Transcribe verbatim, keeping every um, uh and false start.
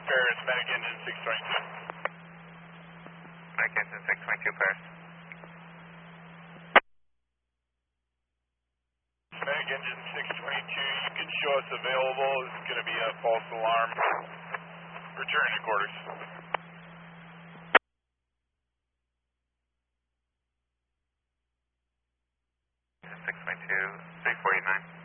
Paris, Medic Engine six twenty-two. Medic Engine six twenty-two, Paris. Medic Engine six twenty-two, you can show us available. It's going to be a false alarm. Return to quarters. six twenty-two, three forty-nine.